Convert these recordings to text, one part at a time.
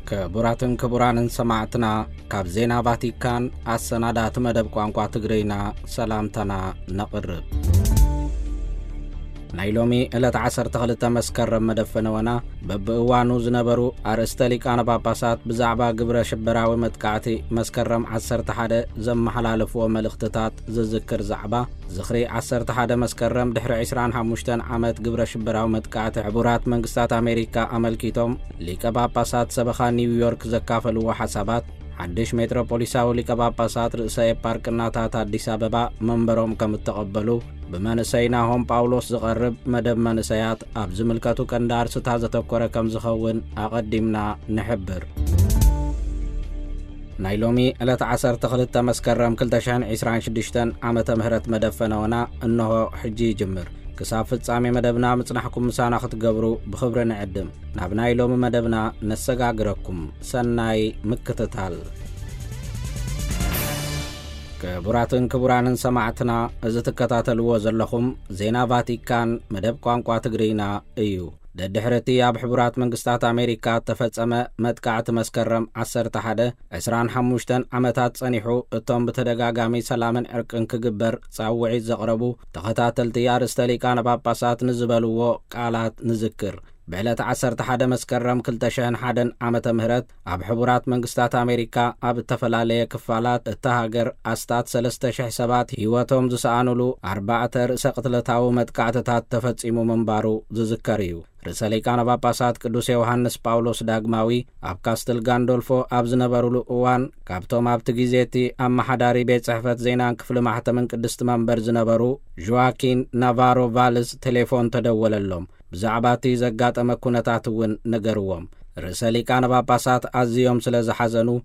كبراتن كبرانن سماعتنا كاب زينا فاتيكان السنادات مدب قوانقوا تقرينا سلامتنا نقرب نايلومي إلا تعسر تخلط مسكر مدفنونا ببقوانو زنبرو أرستاليك أنا باباسات بزعبا قبرة شبراوي متكعتي مسكرم عسر تحادة زم حلالف وملختتات زذكر زعبا زخري عسر تحادة مسكرم دحر عسران حموشتن عمت قبرة شبراوي متكعتي عبورات منقستات أمريكا أملكيتهم ليك باباسات سبخا نيويورك زكافلو وحسابات حدش متروبوليساو ليك باباسات رئيسي باركناتات أديس أبابا منبروم كمتقبلو بمنسيناهم باولوس زغرب مدب منسيات أبز ملكاتو كندار ستازة تكورا كم زخون أقدمنا نحبر نايلومي ألا تعسر تخلط مسكرم كلتشان عسران شدشتن عامة مهرت مدفنونا أنه حجي جمر كسافت سامي مدبنا متنحكم مسانا خطقبرو بخبر نعدم نابناي لوم مدبنا نسقاقركم سناي مكتتال كبراتن كبرانن سماعتنا إذا تكتاتلو زلخم زينا فاتيكان مدب قوانقوا تقرينا ايو ددحرتي اب حبرات منقستات أمريكا تفتصم متكعت مسكرم 11 عمتات صنيحو اتوم بتدقاقامي سلامن عرقن كقبر صاوعي زقربو تختاتلتي أرستاليكان باباسات نزبلو قالات نذكر بعلت 11 مسكرم كلتشهن حدن عامة مهرت اب حبرات منقستات أمريكا اب التفلالية كفالات التهاجر استات 3000 سبات هيواتهم زسانولو 4 رئيس قتلتاو متكعتتات تفتصيمو منبارو زذكريو رساليكان باباسات قدوس يوحنس باولوس داغماوي اب كاستل غاندولفو اب زنبرولو اوان كابتوم اب تغيزيتي ام حداري بيت صحفت زينان كفل محتمن قدست منبر زنبرو جواكين نافارو فالز تليفون تدوللهم بزعباتي زقاطم كونتاتون نغروم رساليكان باباسات ازيوم سلاز حزنو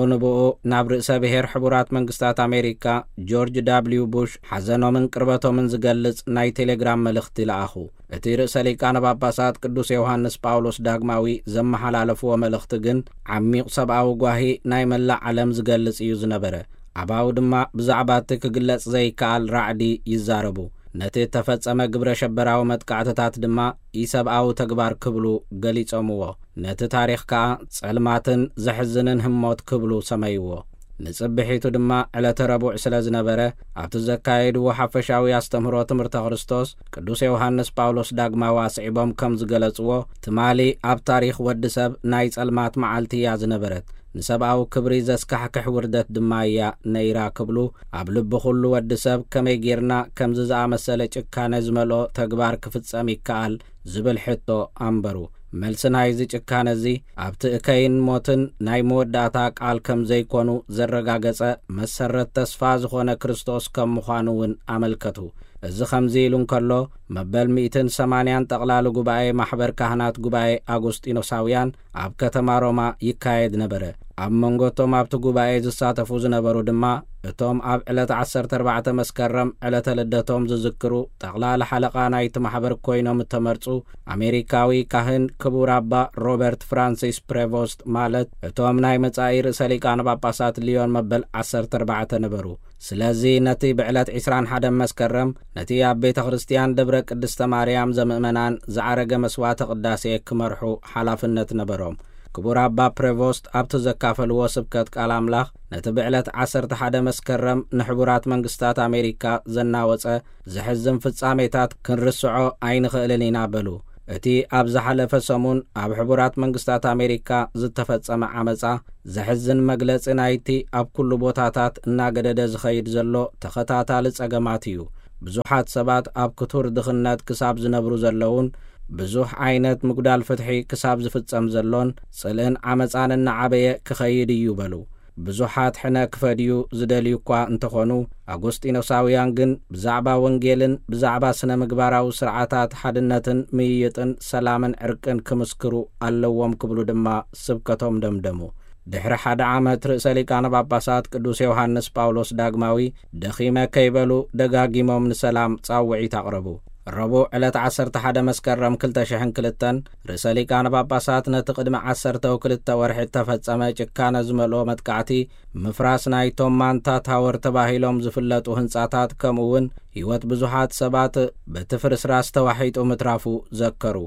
بو ناب رئيس بهير حبورات منقستات أمريكا جورج دابليو بوش حزنو من قربتو من زقلص ناي تيليجرام ملختي لأخو اتي رساليكان باباسات قدوس يوحنس باولوس داغماوي زم حلالف وملختقن عميق سبعو قواهي ناي ملع علم زقلص يوزنبره عباو دما بزعباتك قلص زي كال رعدي يزاربو نتي تفتصم قبر شبراو متكعتتات دما يسبعو تقبار كبلو قليص أموه نتي تاريخ كا صلماتن زحزنن هموت كبلو سميوه نصبحيتو دما على ربوع سلازنبره ابت زكايد وحفشاوي استمرو تمرت خريستوس قدوس يوحنس باولوس داغماوا صعبم كم زغلصو تمالي اب تاريخ ودسب ناي صلمات معالتي يازنبرت نسبعو كبري زسكحكح وردت دمايا نيرا كبلو ابلب كل ودسب كمي غيرنا كم ززا مسله ጭካነ ዝመሎ ተግባር ክፍጸም ይካል ዝብል ሕቶ አንበሩ መልስን ሃይዚ ጭካነዚ ኣብቲ እከይን ሞትን ናይ መወዳእታ ቃል ከም ዘይኮኑ ዘረጋገጸ መሰረት ተስፋ ዝኾነ ክርስቶስ ከም ምዃኑውን አመልከቱ እዚ ከምዚ ኢሉን ከሎ መበል 180 ጠቅላላ ጉባኤ ማሕበር ካህናት ጉባኤ አጉስጢኖሳውያን ኣብ ከተማ ሮማ ይካየድ ነበረ ኣብ መንጎቶም ኣብቲ ጉባኤ ዝሳተፉ ዝነበሩ ድማ እቶም ኣብ ዕለት 14 መስከረም ዕለተ ልደቶም ዝዝክሩ ጠቅላላ ሓለቃ ናይቲ ማሕበር ኮይኖም ተመርጹ ኣሜሪካዊ ካህን ክቡር አባ ሮበርት ፍራንሲስ ፕሬቮስት ማለት እቶም ናይ መጻኢ ርእሰ ሊቃነ ጳጳሳት ሊዮን መበል 14 ነበሩ ስለዚ ነቲ ብዕለት 21 መስከረም ነቲ ኣብ ቤተ ክርስቲያን ደብረ ቅድስተ ማርያም ዘምእመናን ዝዓረገ መስዋዕተ ቅዳሴ ክመርሑ ሓላፍነት ነበሮም كبور أبا بريفوست أبت زكافلو سبكت قال أملاخ نتبعلت 11 مسكرم نحبورات منقستات أمريكا زناوصة زحزم فتصاميتات كنرسعو عين خللينا بلو اتي أبز حلف سمون أب حبورات منقستات أمريكا زتفتصم عمصة زحزن مجلس نايتي أب كل بوتاتات ناقدد زخيد زلو تختاتال صقماتيو بزوحات سبات أب كتور دخنات كساب زنبرو زلون بزوح عينت مقدال فتحي كساب زفتصم زلون صلن عمصان عبيه كخيد يبلو بزوحات حنا كفديو زدليو قا انتخونو አጉስጢኖሳውያን ግን ብዛዕባ ወንጌልን ብዛዕባ ስነ ምግባራዊ ስርዓታት ሓድነትን ምይይጥን ሰላምን ዕርቅን ክምስክሩ ኣለዎም ክብሉ ድማ ስብከቶም ደምደሙ ድሕሪ 1 ዓመት ርእሰ ሊቃነ ጳጳሳት ቅዱስ ዮሐንስ ጳውሎስ ዳግማዊ ደኺመ ከይበሉ ደጋጊሞም ንሰላም ጻውዒት አቅረቡ ربو علت 11 مسكرم 2002 رئيس ሊቃነ ጳጳሳት ነቲ ቅድሚ 12 ወርሒ ተፈጸመ ጭካነ ዝመልኦ መጥቃዕቲ ምፍራስ ናይቶም ማንታ ታወር ተባሂሎም ዝፍለጡ ህንጻታት ከምኡውን ህይወት ብዙሓት ሰባት በትፍርስራስ ተዋሒጡ ምትራፉ ዘከሩ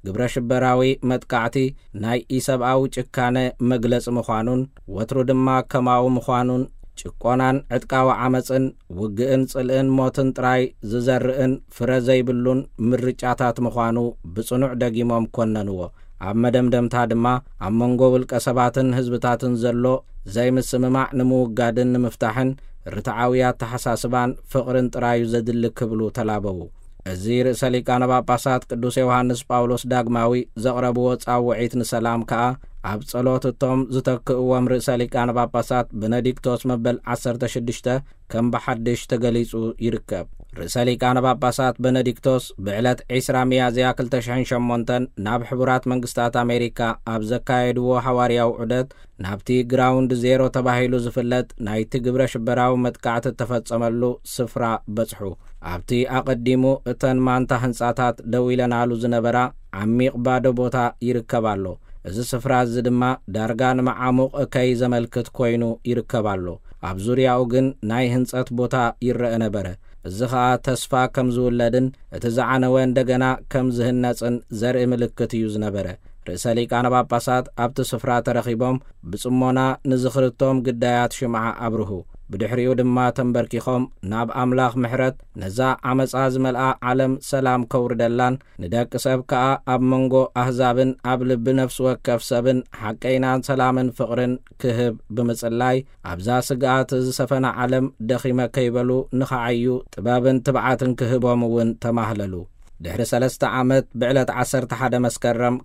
ግብረ ሽበራዊ መጥቃዕቲ ናይ ኢሰብኣዊ ጭካነ መግለጽ ምዃኑን ወትሩ ድማ ከማዊ ምዃኑን ጭቆናን ዕጥቃዊ ዓመፅን ውግእን ጽልእን ሞትን ጥራይ ዝዘርእን ፍረ ዘይብሉን ምርጫታት ምዃኑ ብጽኑዕ ደጊሞም ኮነንዎ ኣብ መደምደምታ ድማ ኣብ መንጎ ውልቀ ሰባትን ህዝብታትን ዘሎ ዘይምስምማዕ ንምውጋድን ንምፍታሕን ርትዓውያት ተሓሳስባን ፍቕርን ጥራዩ ዘድሊ ክብሉ ተላበቡ እዚ ርእሰ ሊቃነ ጳጳሳት ቅዱስ ዮሐንስ ጳውሎስ ዳግማዊ ዘቕረብዎ ጻውዒት ንሰላም ከኣ ኣብ ጸሎት እቶም ዝተክእዎም ርእሰ ሊቃነ ጳጳሳት ቤኔዲክቶስ መበል 16 ከም ብሓድሽ ተገሊጹ ይርከብ ርእሰ ሊቃነ ጳጳሳት ቤኔዲክቶስ ብዕለት 20 ሚያዝያ 2008 ናብ ሕቡራት መንግስታት ኣሜሪካ ኣብ ዘካየድዎ ሐዋርያዊ ዑደት ናብቲ ግራውንድ ዜሮ ተባሂሉ ዝፍለጥ ናይቲ ግብረ ሽበራዊ መጥቃዕቲ ተፈጸመሉ ስፍራ በጽሑ ኣብቲ ኣቐዲሙ እተን ማንታ ህንጻታት ደው ኢለናሉ ዝነበራ ዓሚቕ ባዶ ቦታ ይርከባሎ እዚ ስፍራ እዚ ድማ ዳርጋ ንመዓሙቕ እከይ ዘመልክት ኮይኑ ይርከባሎ ኣብ ዙርያኡ ግን ናይ ህንጸት ቦታ ይረአ ነበረ እዚ ኸኣ ተስፋ ከም ዝውለድን እቲ ዝዓነወ እንደገና ከም ዝህነጽን ዘርኢ ምልክት እዩ ዝነበረ ርእሰ ሊቃነ ጳጳሳት ኣብቲ ስፍራ ተረኺቦም ብጽሞና ንዝኽርቶም ግዳያት ሽምዓ ኣብርሁ ብድሕሪኡ ድማ ተንበርኪኾም ናብ ኣምላኽ ምሕረት ነዛ ዓመፃ ዝመልኣ ዓለም ሰላም ከውርደላን ንደቂ ሰብ ከኣ ኣብ መንጎ ኣህዛብን ኣብ ልቢ ነፍሲ ወከፍ ሰብን ሓቀይናን ሰላምን ፍቕርን ክህብ ብምጽላይ ኣብዛ ስግኣት ዝሰፈነ ዓለም ደኺመ ከይበሉ ንኸዓዩ ጥበብን ትብዓትን ክህቦም እውን ተማህለሉ ድሕሪ 3 ዓመት ብዕለት 11 መስከረም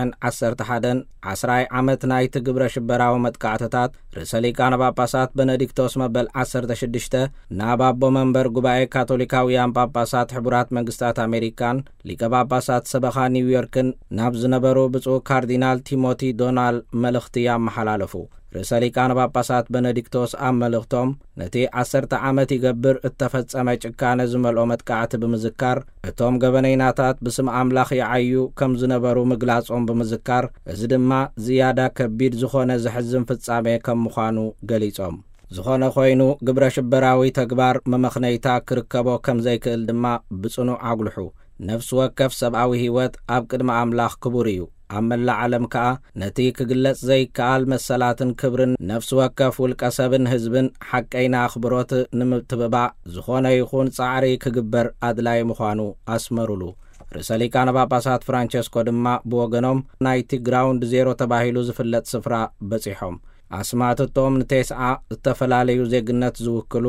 2011 10 ዓመት ናይቲ ግብረ ሽበራዊ መጥቃዕትታት ርእሰ ሊቃነ ጳጳሳት ቤኔዲክቶስ መበል 16 ናብ ኣቦ መንበር ጉባኤ ካቶሊካውያን ጳጳሳት ሕቡራት መንግስታት ኣሜሪካን ሊቀ ጳጳሳት ሰበኻ ኒውዮርክን ናብ ዝነበሩ ብፁዕ ካርዲናል ቲሞቲ ዶናል መልእኽቲ ኣመሓላለፉ ርእሰ ሊቃነ ጳጳሳት ቤኔዲክቶስ ኣብ መልእኽቶም ነቲ 10 ዓመት ይገብር እተፈጸመ ጭካነ ዝመልኦ መጥቃዕቲ ብምዝካር እቶም ገበነይናታት ብስም ኣምላኽ ይዓዩ ከም ዝነበሩ ምግላጾም ብምዝካር እዚ ድማ ዝያዳ ከቢድ ዝኾነ ዝሕዝን ፍጻሜ ከም ምዃኑ ገሊጾም ዝኾነ ኮይኑ ግብረ ሽበራዊ ተግባር መመኽነይታ ክርከቦ ከም ዘይክእል ድማ ብጽኑዕ ኣጉልሑ ነፍሲ ወከፍ ሰብኣዊ ህይወት ኣብ ቅድሚ ኣምላኽ ክቡር እዩ ኣብ መላእ ዓለም ከኣ ነቲ ክግለጽ ዘይከኣል መሰላትን ክብርን ነፍሲ ወከፍ ውልቀ ሰብን ህዝብን ሓቀይና ኣኽብሮት ንምትብባዕ ዝኾነ ይኹን ጻዕሪ ክግበር ኣድላይ ምዃኑ ኣስመሩሉ ርእሰ ሊቃነ ጳጳሳት ፍራንቸስኮ ድማ ብወገኖም ናይቲ ግራውንድ ዜሮ ተባሂሉ ዝፍለጥ ስፍራ በጺሖም ኣስማትቶም ንቴስዓ ዝተፈላለዩ ዜግነት ዝውክሉ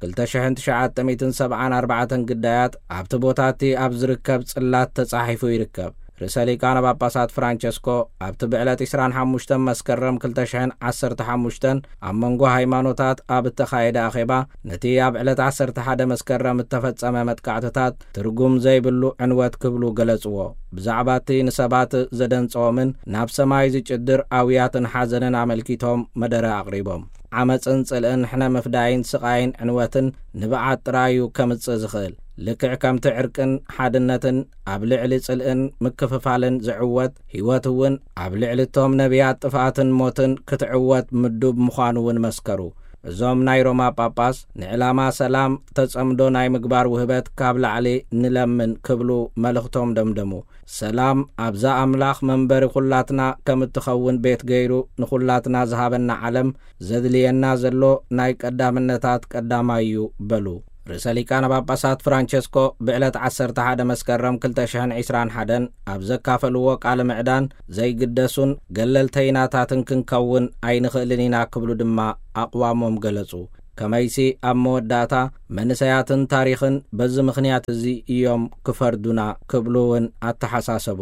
2974 ግዳያት ኣብቲ ቦታቲ ኣብ ዝርከብ ጽላት ተጻሒፉ ይርከብ ርእሰ ሊቃነ ጳጳሳት ፍራንቸስኮ ኣብቲ ብዕለት 25 መስከረም 2015 ኣብ መንጎ ሃይማኖታት ኣብ እተኻየደ ኣኼባ ነቲ ኣብ ዕለት 11 መስከረም እተፈጸመ መጥቃዕትታት ትርጉም ዘይብሉ ዕንወት ክብሉ ገለጽዎ ብዛዕባ እቲ ንሰባት ዘደንጸዎምን ናብ ሰማይ ዝጭድር ኣውያትን ሓዘንን ኣመልኪቶም መደረ ኣቕሪቦም ዓመፅን ጽልእን ሕነ መፍዳይን ስቓይን ዕንወትን ንብዓት ጥራዩ ከምጽእ ዝኽእል ልክዕ ከምቲ ዕርቅን ሓድነትን ኣብ ልዕሊ ጽልእን ምክፍፋልን ዝዕወት ህይወት እውን ኣብ ልዕሊቶም ነቢያት ጥፍኣትን ሞትን ክትዕወት ምዱብ ምዃኑ እውን መስከሩ እዞም ናይ ሮማ ጳጳስ ንዕላማ ሰላም ተጸምዶ ናይ ምግባር ውህበት ካብ ላዕሊ ንለምን ክብሉ መልእኽቶም ደምደሙ ሰላም ኣብዛ ኣምላኽ መንበሪ ኩላትና ከም እትኸውን ቤት ገይሩ ንኹላትና ዝሃበና ዓለም ዘድልየና ዘሎ ናይ ቀዳምነታት ቀዳማዩ በሉ ርእሰ ሊቃነ ጳጳሳት ፍራንቸስኮ ብዕለት 11 መስከረም 2021 ኣብ ዘካፈልዎ ቃለ ምዕዳን ዘይግደሱን ገለልተይናታትን ክንከውን ኣይንኽእልን ኢና ክብሉ ድማ ኣቕዋሞም ገለጹ ከመይሲ ኣብ መወዳእታ መንሰያትን ታሪኽን በዚ ምኽንያት እዚ እዮም ክፈርዱና ክብሉውን ኣተሓሳሰቡ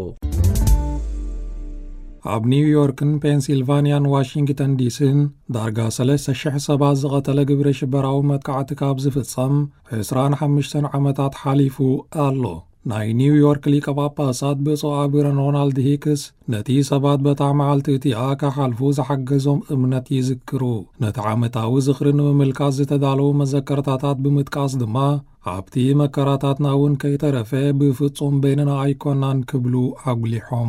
ኣብ ኒውዮርክን ፔንሲልቫንያን ዋሽንግተን ዲሲን ዳርጋ 3,000 ሰባት ዝቐተለ ግብረ ሽበራዊ መጥቃዕቲ ካብ ዝፍጸም 25 ዓመታት ሓሊፉ ኣሎ ናይ ኒውዮርክ ሊቀ ጳጳሳት ብፁዕ ኣቡነ ሮናልድ ሂክስ ነቲ ሰባት በታ መዓልቲ እቲኣ ካሓልፉ ዝሓገዞም እምነት ይዝክሩ ነቲ ዓመታዊ ዝኽሪ ንምምልካት ዝተዳለዉ መዘከርታታት ብምጥቃስ ድማ ኣብቲ መከራታትና እውን ከይተረፈ ብፍጹም በይንና ኣይኮናን ክብሉ ኣጉሊሖም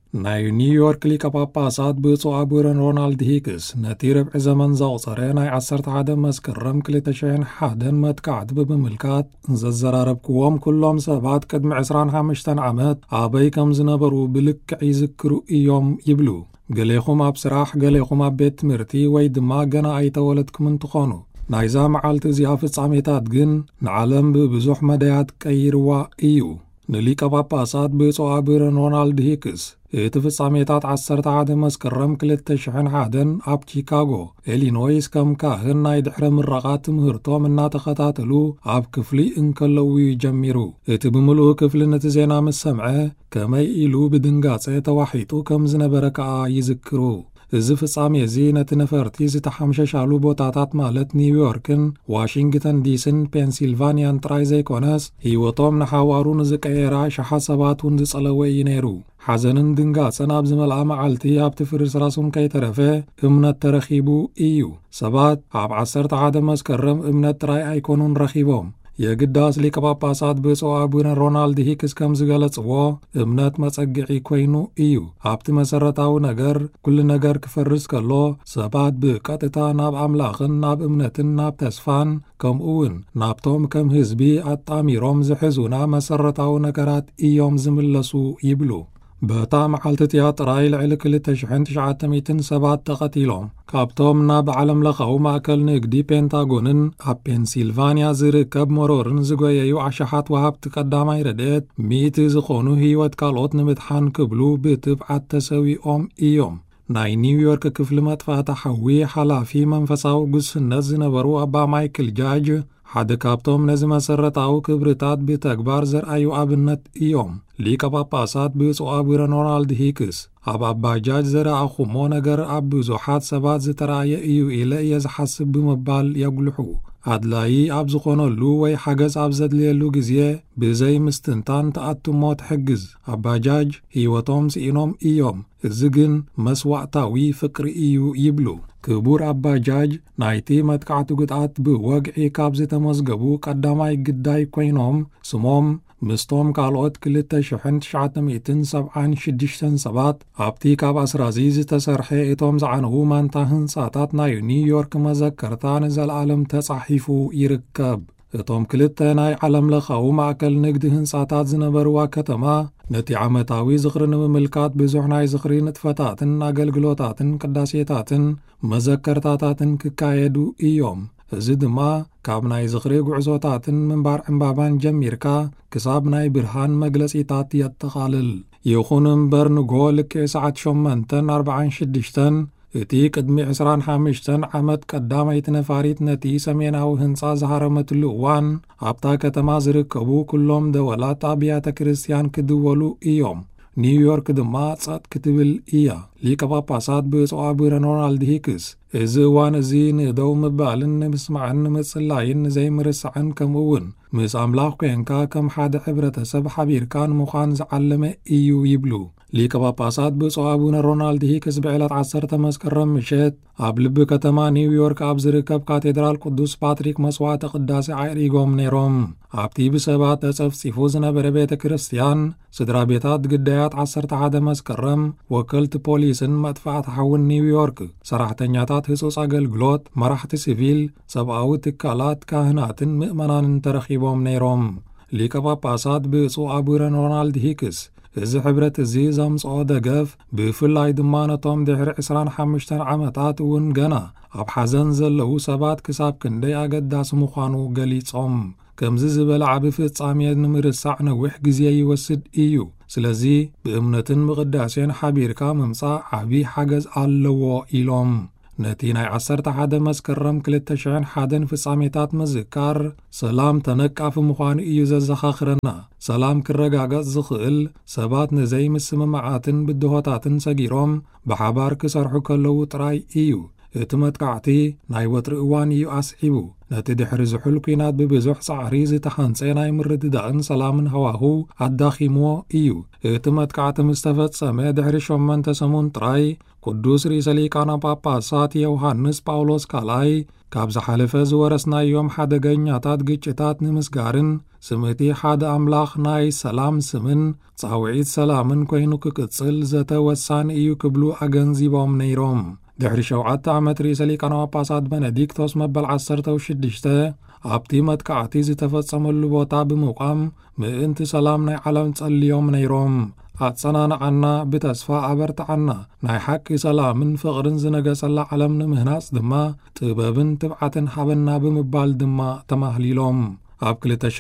ናይ ኒውዮርክ ሊቀ ጳጳሳት ብፁዕ አቡነ ሮናልድ ሂክስ ነቲ ርብዒ ዘመን ዘቑፀረ ናይ 11 መስከረም 2001 መጥቃዕቲ ብምምልካት ዘዘራረብክዎም ኩሎም ሰባት ቅድሚ 25 ዓመት ኣበይ ከም ዝነበሩ ብልክዕ ይዝክሩ እዮም ይብሉ። ገሌኹም ኣብ ስራሕ፣ ገሌኹም ኣብ ቤት ትምህርቲ ወይ ድማ ገና ኣይተወለድኩም እንትኾኑ ናይዛ መዓልቲ እዚኣ ፍጻሜታት ግን ንዓለም ብብዙሕ መዳያት ቀይርዋ እዩ። ንሊቀ ጳጳሳት ብፁዕ አቡነ ሮናልድ ሂክስ እቲ ፍጻሜታት 11 መስከረም 2001 ኣብ ቺካጎ ኢሊኖይስ ከም ካህን ናይ ድሕረ ምረቓ ትምህርቶም እናተኸታተሉ ኣብ ክፍሊ እንከለዉ ጀሚሩ። እቲ ብምሉእ ክፍሊ ነቲ ዜና ምስ ሰምዐ ከመይ ኢሉ ብድንጋጸ ተዋሒጡ ከም ዝነበረ ከዓ ይዝክሩ። እዚ ፍጻሜ እዚ ነቲ ነፈርቲ ዝተሓምሸሻሉ ቦታታት ማለት ኒውዮርክን ዋሽንግተን ዲሲን ፔንሲልቫንያን ጥራይ ዘይኮነስ ህይወቶም ንሓዋሩ ንዝቀየራ ሸሓት ሰባት እውን ዝጸለወ እዩ ነይሩ። ሓዘንን ድንጋጸን ኣብ ዝመልኣ መዓልቲ ኣብቲ ፍርስራሱን ከይተረፈ እምነት ተረኺቡ እዩ። ሰባት ኣብ 11 መስከረም እምነት ጥራይ ኣይኮኑን ረኺቦም። የግዳስ ሊቀ ጳጳሳት ብፁዕ አቡነ ሮናልድ ሂክስ ከም ዝገለጽዎ እምነት መጸግዒ ኮይኑ እዩ። ኣብቲ መሰረታዊ ነገር ኩሉ ነገር ክፈርስ ከሎ ሰባት ብቀጥታ ናብ ኣምላኽን ናብ እምነትን ናብ ተስፋን ከምኡውን ናብቶም ከም ህዝቢ ኣጣሚሮም ዝሕዙና መሰረታዊ ነገራት እዮም ዝምለሱ ይብሉ። በታ መዓልቲ ጥራይ ልዕሊ 2900 ሰባት ተቐቲሎም ካብቶም ናብ ዓለም ለኻዊ ማእከል ንግዲ ፔንታጎንን ኣብ ፔንሲልቫንያ ዝርከብ መሮርን ዝጎየዩ ኣሽሓት ወሃብቲ ቀዳማይ ረድኤት 100 ዝኾኑ ህይወት ካልኦት ንምድሓን ክብሉ ብትብዓት ተሰዊኦም እዮም። ናይ ኒውዮርክ ክፍሊ መጥፋእቲ ሓዊ ሓላፊ መንፈሳዊ ጉስነት ዝነበሩ ኣባ ማይክል ጃጅ ሓደ ካብቶም ነዚ መሰረታዊ ክብርታት ብተግባር ዘርአዩ ኣብነት እዮም። ሊቀ ጳጳሳት ብፁዕ አቡነ ሮናልድ ሂክስ ኣብ ኣባ ጃጅ ዘረኣኹሞ ነገር ኣብ ብዙሓት ሰባት ዝተረኣየ እዩ ኢለ እየ ዝሓስብ ብምባል የጉልሑ። ኣድላይ ኣብ ዝኾነሉ ወይ ሓገዝ ኣብ ዘድልየሉ ግዜ ብዘይ ምስትንታን ተኣትሞ ትሕግዝ። ኣባ ጃጅ ህይወቶም ስኢኖም እዮም፣ እዚ ግን መስዋዕታዊ ፍቅሪ እዩ ይብሉ። ክቡር ኣባ ጃጅ ናይቲ መጥቃዕቲ ጉድኣት ብወግዒ ካብ ዝተመዝገቡ ቀዳማይ ግዳይ ኮይኖም ስሞም ምስቶም ካልኦት 2976 ሰባት ኣብቲ ካብ ኣስራዚ ዝተሰርሐ እቶም ዝዓነዉ ማንታ ህንጻታት ናይ ኒውዮርክ መዘከርታ ንዘለዓለም ተጻሒፉ ይርከብ። እቶም ክልተ ናይ ዓለም ለኻዊ ማእከል ንግዲ ህንጻታት ዝነበርዋ ከተማ ነቲ ዓመታዊ ዝኽሪ ንምምልካት ብዙሕ ናይ ዝኽሪ ንጥፈታትን ኣገልግሎታትን ቅዳሴታትን መዘከርታታትን ክካየዱ እዮም። እዚ ድማ ካብ ናይ ዝኽሪ ጉዕዞታትን ምንባር ዕምባባን ጀሚርካ ክሳብ ናይ ብርሃን መግለጺታት የጠቓልል። ይኹን እምበር ንጎ ልክዕ ሰዓት 8:46 እቲ ቅድሚ 25 ዓመት ቀዳመይቲ ነፋሪት ነቲ ሰሜናዊ ህንፃ ዝሃረመትሉ እዋን ኣብታ ከተማ ዝርከቡ ኩሎም ደወላት ኣብያተ ክርስቲያን ክድወሉ እዮም። ኒውዮርክ ድማ ጸጥ ክትብል እያ። ሊቀ ጳጳሳት ብፁዕ አቡነ ሮናልድ ሂክስ እዚ እዋን እዚ ንደው ምባልን ንምስማዕን ንምጽላይን ዘይምርስዕን ከምኡውን ምስ ኣምላኽ ኮንካ ከም ሓደ ሕብረተሰብ ሓቢርካ ንምዃን ዝዓለመ እዩ ይብሉ። ሊቀ ጳጳሳት ብፁዕ አቡነ ሮናልድ ሂክስ ብዕለት 10 መስከረም ምሸት ኣብ ልቢ ከተማ ኒውዮርክ ኣብ ዝርከብ ካቴድራል ቅዱስ ፓትሪክ መስዋዕተ ቅዳሴ ኣዕሪጎም ነይሮም። ኣብቲ ብሰባት ተጸፍጺፉ ዝነበረ ቤተ ክርስቲያን ስድራ ቤታት ግዳያት 11 መስከረም ወከልቲ ፖሊስን መጥፋእቲ ሓውን ኒውዮርክ ሰራሕተኛታት ህጹጽ ኣገልግሎት መራሕቲ ሲቪል ሰብኣዊ ትካላት ካህናትን ምእመናንን ተረኺቦም ነይሮም። ሊቀ ጳጳሳት ብፁዕ አቡነ ሮናልድ ሂክስ እዚ ሕብረት እዚ ዘምጽኦ ደገፍ ብፍላይ ድማ ነቶም ድሕሪ 25 ዓመታት እውን ገና ኣብ ሓዘን ዘለዉ ሰባት ክሳብ ክንደይ ኣገዳሲ ምዃኑ ገሊጾም። ከምዚ ዝበለ ዓብ ፍጻሜ ንምርሳዕ ነዊሕ ግዜ ይወስድ እዩ። ስለዚ ብእምነትን ምቕዳሴን ሓቢርካ ምምጻእ ዓብዪ ሓገዝ ኣለዎ ኢሎም። ነቲ ናይ 11 መስከረም 2001 ፍጻሜታት ምዝካር ሰላም ተነቃፊ ምዃኑ እዩ ዘዘኻኽረና። ሰላም ክረጋገጽ ዝኽእል ሰባት ንዘይምስምማዓትን ብድሆታትን ሰጊሮም ብሓባር ክሰርሑ ከለዉ ጥራይ እዩ። እቲ መጥቃዕቲ ናይ ወትሪ እዋን እዩ ኣስዒቡ። ነቲ ድሕሪ ዝሑል ኩናት ብብዙሕ ጻዕሪ ዝተሓንጸ ናይ ምርድዳእን ሰላምን ሃዋህው ኣዳኺምዎ እዩ። እቲ መጥቃዕቲ ምስ ተፈጸመ ድሕሪ 8 ሰሙን ጥራይ ቅዱስ ርእሰ ሊቃነ ጳጳሳት ዮሃንስ ጳውሎስ ካልኣይ ካብ ዝሓለፈ ዝወረስናዮም ሓደገኛታት ግጭታት ንምስጋርን ስምቲ ሓደ ኣምላኽ ናይ ሰላም ስምን ጻውዒት ሰላምን ኮይኑ ክቅጽል ዘተወሳኒ እዩ ክብሉ ኣገንዚቦም ነይሮም። ድሕሪ 7 ዓመት ርእሰ ሊቃነ ጳጳሳት ቤኔዲክቶስ መበል 16 ኣብቲ መጥቃዕቲ ዝተፈጸመሉ ቦታ ብምቋም ምእንቲ ሰላም ናይ ዓለም ጸልዮም ነይሮም። ኣጸናንዓና ብተስፋ ኣበርትዓና ናይ ሓቂ ሰላምን ፍቕርን ዝነገሰላ ዓለም ንምህናጽ ድማ ጥበብን ትብዓትን ሓበና ብምባል ድማ ተማህሊሎም። ኣብ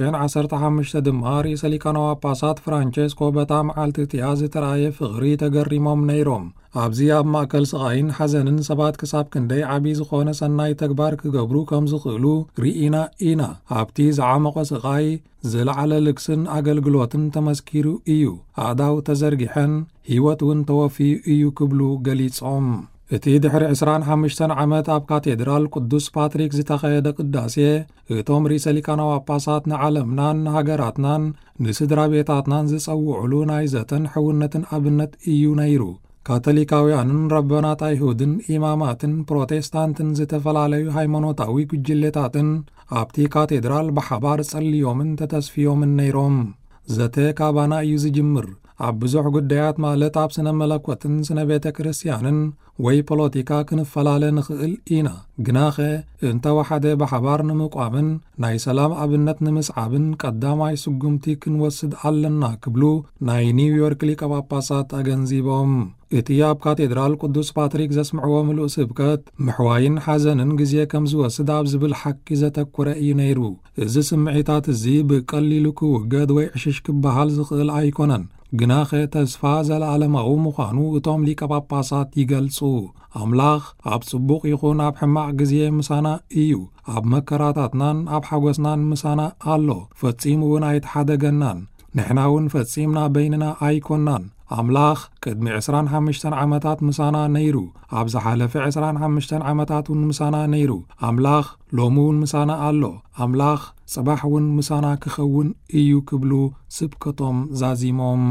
2015 ድማ ርእሰ ሊቃነ ጳጳሳት ፍራንቼስኮ በታ መዓልቲ እቲኣ ዝተረኣየ ፍቕሪ ተገሪሞም ነይሮም። ኣብዚ ኣብ ማእከል ስቓይን ሓዘንን ሰባት ክሳብ ክንደይ ዓብዪ ዝኾነ ሰናይ ተግባር ክገብሩ ከም ዝኽእሉ ርኢና ኢና። ኣብቲ ዝዓመቐ ስቓይ ዝለዓለ ልግስን ኣገልግሎትን ተመስኪሩ እዩ። ኣእዳው ተዘርጊሐን ህይወት እውን ተወፊዩ እዩ ክብሉ ገሊጾም። እቲ ድሕሪ 25 ዓመት ኣብ ካቴድራል ቅዱስ ፓትሪክ ዝተኻየደ ቅዳሴ እቶም ርእሰ ሊቃነ ጳጳሳት ንዓለምናን ንሃገራትናን ንስድራ ቤታትናን ዝጸውዕሉ ናይ ዘተን ሕውነትን ኣብነት እዩ ነይሩ። ካቶሊካውያንን ረበናት ኣይሁድን ኢማማትን ፕሮቴስታንትን ዝተፈላለዩ ሃይማኖታዊ ጉጅሌታትን ኣብቲ ካቴድራል ብሓባር ጸልዮምን ተተስፊዮምን ነይሮም። ዘተ ካባና እዩ ዝጅምር። ኣብ ብዙሕ ጉዳያት ማለት ኣብ ስነ መለኮትን ስነ ቤተ ክርስቲያንን ወይ ፖለቲካ ክንፈላለ ንኽእል ኢና። ግናኸ እንተወሓደ ብሓባር ንምቋምን ናይ ሰላም ኣብነት ንምስዓብን ቀዳማይ ስጉምቲ ክንወስድ ኣለና ክብሉ ናይ ኒውዮርክ ሊቀ ጳጳሳት ኣገንዚቦም። እቲ ኣብ ካቴድራል ቅዱስ ፓትሪክ ዘስምዕዎ ምሉእ ስብከት ምሕዋይን ሓዘንን ግዜ ከም ዝወስድ ኣብ ዝብል ሓቂ ዘተኮረ እዩ ነይሩ። እዚ ስምዒታት እዚ ብቀሊሉ ክውገድ ወይ ዕሽሽ ክበሃል ዝኽእል ኣይኮነን። ግናኸ ተስፋ ዘለዓለማዊ ምዃኑ እቶም ሊቀ ጳጳሳት ይገልጹ። ኣምላኽ ኣብ ጽቡቕ ይኹን ኣብ ሕማቕ ግዜ ምሳና እዩ። ኣብ መከራታትናን ኣብ ሓጐስናን ምሳና ኣሎ። ፈጺሙ እውን ኣይተሓደገናን። ንሕና እውን ፈጺምና በይንና ኣይኮናን። ኣምላኽ ቅድሚ 25 ዓመታት ምሳና ነይሩ። ኣብ ዝሓለፈ 25 ዓመታት እውን ምሳና ነይሩ። ኣምላኽ ሎሚ እውን ምሳና ኣሎ። ኣምላኽ ጽባሕ እውን ምሳና ክኸውን እዩ ክብሉ ስብከቶም ዛዚሞም።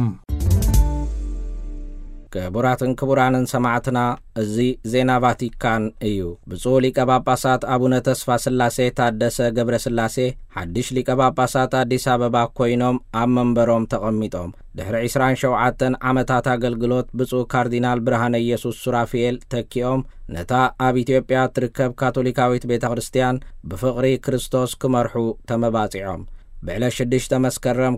ክቡራትን ክቡራንን ሰማዕትና እዚ ዜና ቫቲካን እዩ። ብፁዕ ሊቀ ጳጳሳት አቡነ ተስፋ ስላሴ ታደሰ ገብረ ስላሴ ሓድሽ ሊቀ ጳጳሳት አዲስ አበባ ኮይኖም ኣብ መንበሮም ተቐሚጦም ድሕሪ 27 ዓመታት ኣገልግሎት ብፁዕ ካርዲናል ብርሃነ ኢየሱስ ሱራፊኤል ተኪኦም ነታ ኣብ ኢትዮጵያ ትርከብ ካቶሊካዊት ቤተ ክርስቲያን ብፍቕሪ ክርስቶስ ክመርሑ ተመባጺዖም። ብዕለት 6 መስከረም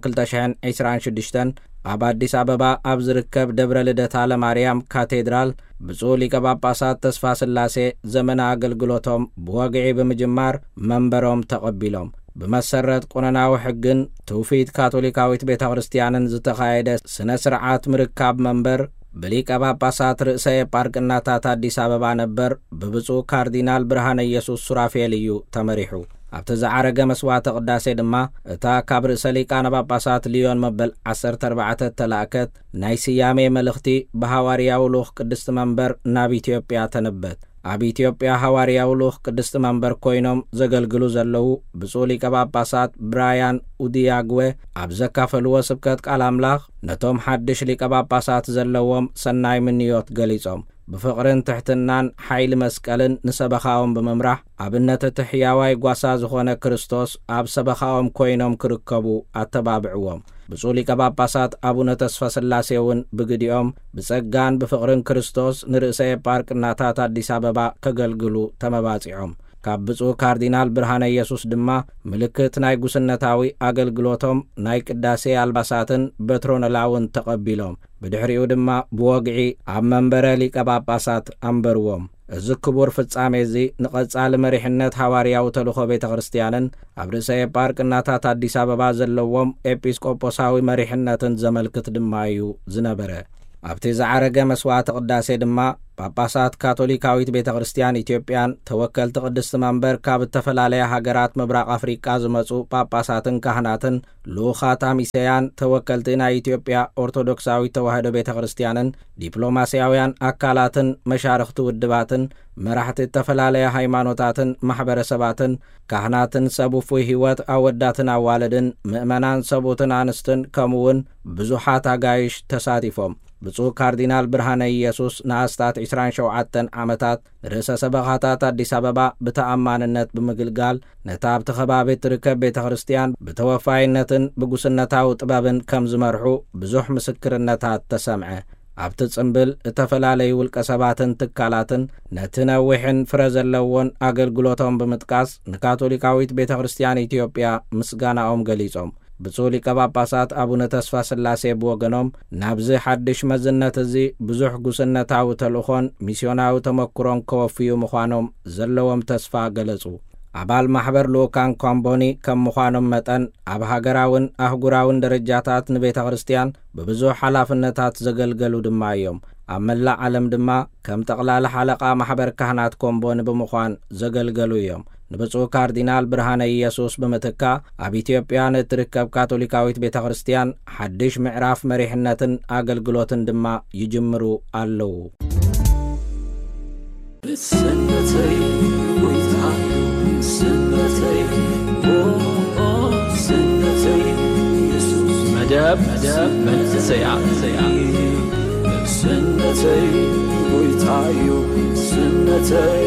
2026 ኣብ አዲስ አበባ ኣብ ዝርከብ ደብረ ልደታ ለማርያም ካቴድራል ብፁዕ ሊቀ ጳጳሳት ተስፋ ስላሴ ዘመና ኣገልግሎቶም ብወግዒ ብምጅማር መንበሮም ተቐቢሎም ብመሰረት ቁነናዊ ሕግን ትውፊት ካቶሊካዊት ቤተ ክርስቲያንን ዝተኻየደ ስነ ስርዓት ምርካብ መንበር ብሊቀ ጳጳሳት ርእሰ ኤጲስቆጶሳት አዲስ አበባ ነበር ብብፁዕ ካርዲናል ብርሃነ ኢየሱስ ሱራፊኤል እዩ ተመሪሑ። ኣብቲ ዝዓረገ መስዋዕተ ቅዳሴ ድማ እታ ካብ ርእሰ ሊቃነ ጳጳሳት ሊዮን መበል 14 ተላእከት ናይ ስያሜ መልእኽቲ ብሃዋርያዊ ልኡኽ ቅድስቲ መንበር ናብ ኢትዮጵያ ተነበት። ኣብ ኢትዮጵያ ሃዋርያዊ ልኡኽ ቅድስቲ መንበር ኮይኖም ዘገልግሉ ዘለዉ ብፁዕ ሊቀ ጳጳሳት ብራያን ኡዲያግዌ ኣብ ዘካፈልዎ ስብከት ቃል ኣምላኽ ነቶም ሓድሽ ሊቀ ጳጳሳት ዘለዎም ሰናይ ምንዮት ገሊጾም ብፍቕርን ትሕትናን ሓይሊ መስቀልን ንሰበኻኦም ብምምራሕ ኣብነት እቲ ሕያዋይ ጓሳ ዝኾነ ክርስቶስ ኣብ ሰበኻኦም ኮይኖም ክርከቡ ኣተባብዕዎም። ብፁዕ ሊቀ ጳጳሳት አቡነ ተስፋ ስላሴ እውን ብግዲኦም ብጸጋን ብፍቕርን ክርስቶስ ንርእሰ ኤጲስቆጶሳት አዲስ አበባ ከገልግሉ ተመባጺዖም። ካብ ብፁዕ ካርዲናል ብርሃነ ኢየሱስ ድማ ምልክት ናይ ጉስነታዊ ኣገልግሎቶም ናይ ቅዳሴ ኣልባሳትን በትሮነላውን ተቐቢሎም ብድሕሪኡ ድማ ብወግዒ ኣብ መንበረ ሊቀ ጳጳሳት ኣንበርዎም። እዚ ክቡር ፍጻሜ እዚ ንቐጻሊ መሪሕነት ሃዋርያዊ ተልእኾ ቤተ ክርስቲያንን ኣብ ርእሰ ኤጲስቆጶሳት አዲስ አበባ ዘለዎም ኤጲስቆጶሳዊ መሪሕነትን ዘመልክት ድማ እዩ ዝነበረ። ኣብቲ ዝዓረገ መስዋዕቲ ቅዳሴ ድማ ጳጳሳት ካቶሊካዊት ቤተ ክርስቲያን ኢትዮጵያን ተወከልቲ ቅድስቲ መንበር ካብ ዝተፈላለየ ሃገራት ምብራቕ ኣፍሪቃ ዝመጹ ጳጳሳትን ካህናትን ልኡኻት ሚስያን ተወከልቲ ናይ ኢትዮጵያ ኦርቶዶክሳዊት ተዋህዶ ቤተ ክርስቲያንን ዲፕሎማስያውያን ኣካላትን መሻርክቲ ውድባትን መራሕቲ ዝተፈላለየ ሃይማኖታትን ማሕበረሰባትን ካህናትን ሰቡፉይ ህይወት ኣወዳትን ኣዋልድን ምእመናን ሰቡትን ኣንስትን ከምኡውን ብዙሓት ኣጋይሽ ተሳቲፎም ብፁዕ ካርዲናል ብርሃነ ኢየሱስ ንኣስታት 27 ዓመታት ርእሰ ሰበኻታት ኣዲስ ኣበባ ብተኣማንነት ብምግልጋል ነታ ኣብቲ ከባቢ ትርከብ ቤተ ክርስቲያን ብተወፋይነትን ብጉስነታዊ ጥበብን ከም ዝመርሑ ብዙሕ ምስክርነታት ተሰምዐ። ኣብቲ ጽምብል ዝተፈላለዩ ውልቀ ሰባትን ትካላትን ነቲ ነዊሕን ፍረ ዘለዎን ኣገልግሎቶም ብምጥቃስ ንካቶሊካዊት ቤተ ክርስቲያን ኢትዮጵያ ምስጋናኦም ገሊጾም ብፁዕ ሊቀ ጳጳሳት ኣቡነ ተስፋ ስላሴ ብወገኖም ናብዚ ሓድሽ መዝነት እዚ ብዙሕ ጉስነታዊ ተልእኾን ሚስዮናዊ ተመክሮን ከወፍዩ ምዃኖም ዘለዎም ተስፋ ገለጹ። ኣባል ማሕበር ልኡካን ኮምቦኒ ከም ምዃኖም መጠን ኣብ ሃገራውን ኣህጉራውን ደረጃታት ንቤተ ክርስቲያን ብብዙሕ ሓላፍነታት ዘገልገሉ ድማ እዮም። ኣብ መላእ ዓለም ድማ ከም ጠቕላላ ሓለቓ ማሕበር ካህናት ኮምቦኒ ብምዃን ዘገልገሉ እዮም። ንብፁዕ ካርዲናል ብርሃነ ኢየሱስ ብምትካ ኣብ ኢትዮጵያ ንትርከብ ካቶሊካዊት ቤተ ክርስቲያን ሓድሽ ምዕራፍ መሪሕነትን ኣገልግሎትን ድማ ይጅምሩ ኣለዉ። መደብ መንስያ ስነተይ ጎይታዩ ስነተይ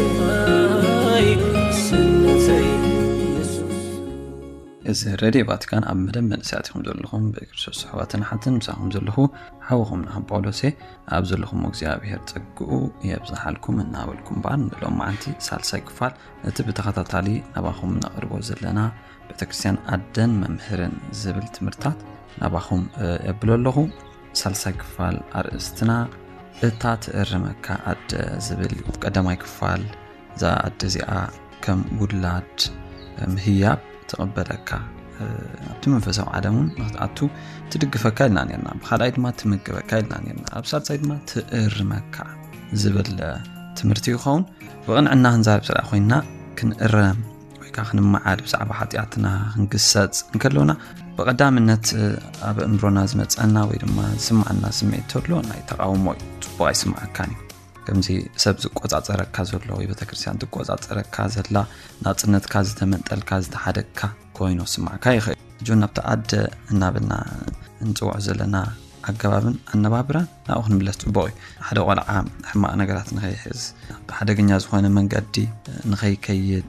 እዚ ሬድዮ ቫቲካን ኣብ መደብ መንስያትኩም ዘለኹም ብክርስቶስ ሕዋትን ሓትን ምሳኹም ዘለኹ ሓወኹም ናም ጳውሎሴ ኣብ ዘለኹም እግዚአብሔር ጸግኡ የብዛሓልኩም እናበልኩም ባን ንሎም ማዓንቲ ሳልሳይ ክፋል እቲ ብተኸታታሊ ናባኹም ነቕርቦ ዘለና ቤተክርስቲያን ኣደን መምህርን ዝብል ትምህርታት ናባኹም የብለለኹ ሳልሳይ ክፋል ኣርእስትና እታ ትእርመካ ኣደ ዝብል ቀዳማይ ክፋል ዛ ኣደ እዚኣ ከም ውላድ ምህያብ ተቐበለካ ኣብቲ መንፈሳዊ ዓለሙን ንኽትኣቱ ትድግፈካ ኢልና ነርና ብኻልኣይ ድማ ትምግበካ ኢልና ነርና ኣብ ሳልሳይ ድማ ትእርመካ ዝብል ትምህርቲ ይኸውን ብቕንዕና ክንዛረብ ስርዓ ኮይንና ክንእረም ወይ ከዓ ክንመዓድ ብዛዕባ ሓጢኣትና ክንግሰጽ እንከለና ብቐዳምነት ኣብ እምሮና ዝመፀና ወይ ድማ ዝስምዓና ስምዒት ተሎ ናይ ተቃውሞ ጽቡቕ ኣይስምዓካን እዩ ከምዚ ሰብ ዝቆጻጸረካ ዘሎ ወይ ቤተክርስቲያን ዝቆጻጸረካ ዘላ ናጽነትካ ዝተመንጠልካ ዝተሓደካ ኮይኑ ስምዓካ ይኽእል ጆን ናብቲ ኣደ እናብልና እንጽውዕ ዘለና ኣገባብን ኣነባብራን ናብኡ ክንምለስ ጽቡቕ እዩ ሓደ ቆልዓ ሕማቕ ነገራት ንኸይሕዝ ብሓደገኛ ዝኾነ መንገዲ ንኸይከይድ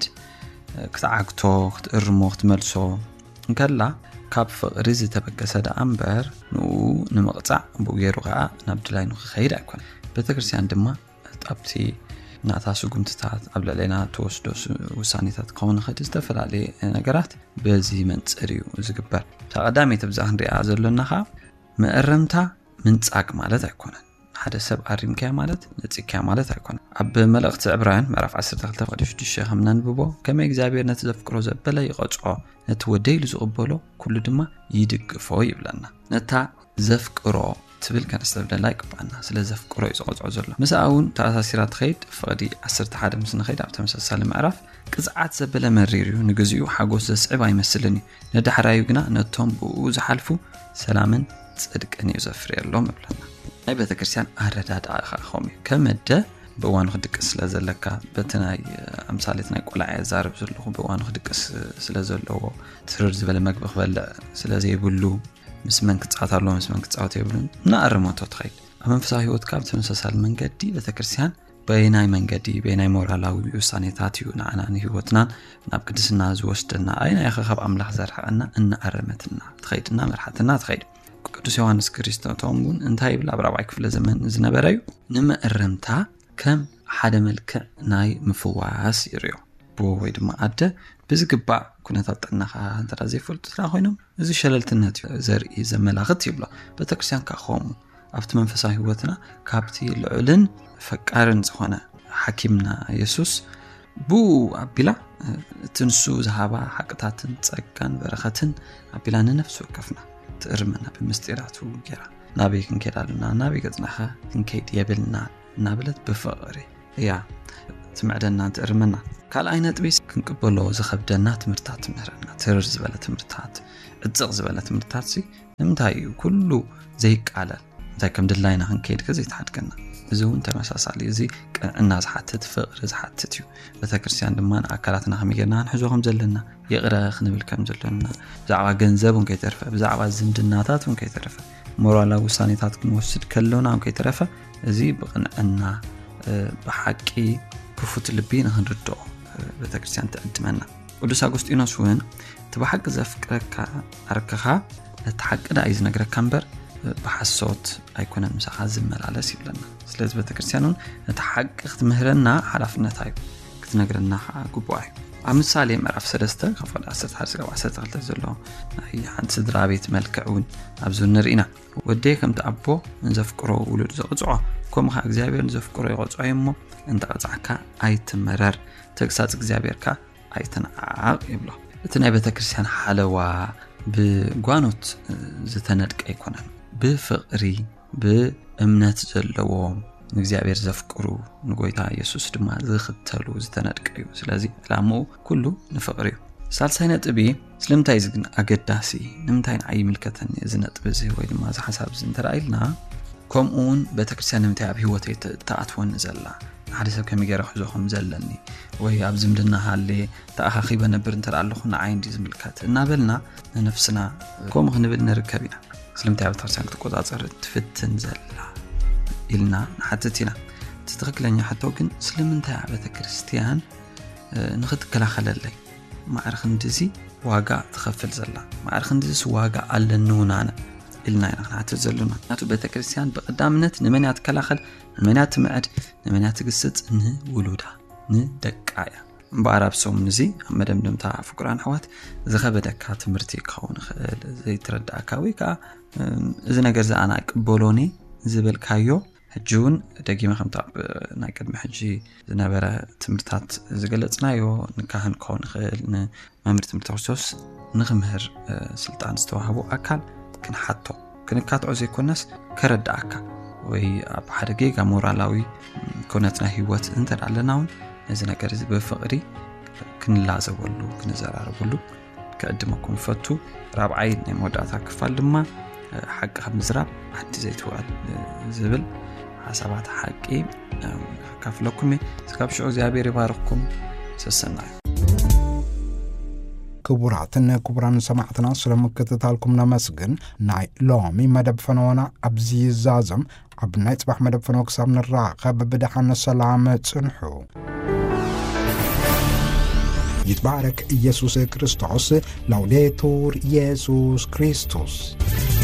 ክትዓግቶ ክትእርሞ ክትመልሶ እንከላ ካብ ፍቕሪ ዝተበገሰ ደኣ እምበር ንኡ ንምቕጻዕ ብኡ ገይሩ ከዓ ናብ ድላይ ንኽኸይድ ኣይኮነን ቤተክርስቲያን ድማ ኣብቲ ናታ ስጉምትታት ኣብ ልዕሊና ተወስዶ ውሳኔታት ክኸውን ይኽእል ዝተፈላለየ ነገራት በዚ መንፅር እዩ ዝግበር ተቐዳሚት ብዛዕ ክንሪኣ ዘለና ኸ ምእርምታ ምንጻግ ማለት ኣይኮነን ሓደ ሰብ ኣሪምክያ ማለት ነጽክያ ማለት ኣይኮነን ኣብ መልእኽቲ ዕብራውያን ምዕራፍ 12:6 ከም ነንብቦ ከመይ እግዚአብሔር ነቲ ዘፍቅሮ ዘበለ ይቐጽዖ ነቲ ወደይሉ ዝቕበሎ ኩሉ ድማ ይድግፎ ይብለና ነታ ዘፍቅሮ ትብል ከነስተብደላ ይቅባና ስለ ዘፍቅሮ ይዝቐጽዖ ዘሎ ምስኣውን ተኣሳሲራ ትኸይድ ፍቕዲ 11 ምስ ንኸይድ ኣብ ተመሳሳሊ ምዕራፍ ቅጽዓት ዘበለ መሪር እዩ ንግዚኡ ሓጎስ ዘስዕብ ኣይመስልን ነዳሕራዩ ግና ነቶም ብኡ ዝሓልፉ ሰላምን ጽድቅን እዩ ዘፍርየሎም ይብለና ናይ ቤተክርስቲያን ኣረዳድኣ ኸም እዩ ከመደ ብእዋኑ ክድቅስ ስለ ዘለካ በቲ ናይ ኣምሳሌት ናይ ቆልዓ ዛረብ ዘለኹ ብእዋኑ ክድቅስ ስለ ዘለዎ ትርር ዝበለ መግቢ ክበልዕ ስለ ዘይብሉ ምስ መን ክትጻወታሎ ምስ መን ክትጻወት የብሉን ናኣርሞቶ ትኸይድ ኣብ መንፈሳዊ ህይወትካ ብተመሳሳሊ መንገዲ ቤተክርስቲያን በይናይ መንገዲ በይናይ ሞራላዊ ውሳኔታት እዩ ንዓናን ህይወትናን ናብ ቅድስና ዝወስደና ኣይናይ ካብ ኣምላኽ ዘርሐና እናኣረመትና ትኸይድና መርሓትና ትኸይድ ቅዱስ ዮሐንስ ክርስቶስቶም ውን እንታይ ይብል ኣብ 4ይ ክፍለ ዘመን ዝነበረ እዩ ንምእርምታ ከም ሓደ መልክዕ ናይ ምፍዋስ ይርዮ ወይ ድማ ኣደ ብዝግባእ ኩነታት ጥዕናኻ እንተዳ ዘይፈልጡ ስራ ኮይኖም እዚ ሸለልትነት ዘርኢ ዘመላኽት ይብሎ ቤተክርስቲያን ካኸሙ ኣብቲ መንፈሳዊ ህይወትና ካብቲ ልዑልን ፈቃርን ዝኾነ ሓኪምና ኢየሱስ ቡ ኣቢላ ትንሱ ዝሃባ ሓቅታትን ጸጋን በረኸትን ኣቢላ ንነፍሱ ወከፍና ትእርመና ብምስጢራቱ ጌራ نابي كنكيدالنا نابي قصناها كنكيد يبلنا نابلت بفقري يا تمعدنا ترمنا قال اين طبيس كنقبلو زخبدنا تمرتات مهرنا ترز بلا تمرتات اتصق زبلا تمرتات سي نمتاي كله زي قالل زي كم دلاينا كنكيد كزي تحدكنا زون تمساسالي زي الناس حتى تفقر حتى بتكرسيان دمان اكلاتنا خميغنا نحزوهم زلنا يقرا خنبل كم زلنا زعوا ገንዘቡን ከይተርፈ ብዛዕባ ዝምድናታቱን ከይተርፈ ሞራላዊ ውሳኔታት ክንወስድ ከለውና ከይተርፈ እዚ ብቕንዕና ብሓቂ ክፉት ልቢ ንኽንርድኦ ቤተክርስቲያን ትዕድመና ቅዱስ አጉስጢኖስ ወን ተባሐቅ ዘፍቅረካ አርከኻ ለተሐቅዳ አይዝ ነገረካ እምበር بحسوت أيكون مساحة زملالة سيبلنا سلز بتكرسيانون نتحقق مهرنا حرفنا تايب كتنقرنا قبواي عم سالي معرف سدسته خفض أسد حرسك وعسد غلط زلو هي عند سدرابيت ملكعون أبزون نرينا وديكم تأبو نزفكرو ولد زقزعه كم خا إجابير نزفكرو يقزعه يمو أنت قزعك أي تمرر تقصد إجابيرك أي تنعاق يبلو تنعي بتكرسيان حلوة بقانوت زتندك أيكونن بفقري بأمنات زلوهم نجزابير زفكرو نقولها يسوع دم زختلو زتندك أيو سلازي لامو كله نفقريو سالسينة أبي سلمتاي زين أجداسي نمتاين عي ملكتن زنت بزه ويد ما حساب زين ترأيلنا كم أون بتكرسان نمتاي أبي هو تأتون زلا حدث كم يجرح زخم زلني وهي أبزم لنا هاللي تأخي بنبرن ترألخنا عين دي ملكت نابلنا نفسنا كم خنبل نركبنا سلمتاي بتكرسان تقطع تفتن زلا إلنا حتتنا تتغكلني حتى وكن سلمتاي بتكرستيان نخد كلا خلالي ما أرخ ندزي واقع تخفل زلا ما أرخ ندزي واقع على النونانة إلنا نحن عتزلنا ناتو بتكريستيان بقدامنت نمنيات كلاخل نمنيات معد نمنيات قصت نه ولودها نه دقايا بعرب سوم نزي مدام دمتا فقران حوات زخبدك تمرتي كون خل زي تردع كاويكا إذا نجرز أنا قبولوني زبل كايو حجون دقيمة خمطة ناقد محجي زنابرة تمرتات زقلتنا يو نكاهن كون خل مامر تمرتوسوس نغمهر سلطان استوهبو أكل كن حطو كن كاتعو زي كونس كرد أكا وي بحرقيقا مورالاوي كونتنا هيوات انتر علناون إذا نجرز بفقري كن لازولو كن زرارولو كأدمكم فتو رابعين نموداتا كفال لما حق خب مزراب حتى زيتوال زبل حسابات حقي كافلكم سكابشو زيابير يبارككم سسنا كبراتنا كبران سمعتنا سلامكتتالكم نمسجن ناي لومي مدب فنونا أبزي الزازم عبنايت بح مدب فنوك سامن الراقة ببدحان السلامة تنحو يتبارك يسوع كريستوس لوديتور يسوع كريستوس